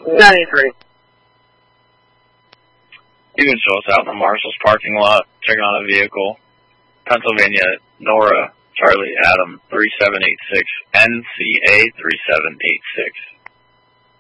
93. You can show us out in the Marshall's parking lot, checking on a vehicle. Pennsylvania, Nora, Charlie, Adam, 3786, NCA 3786.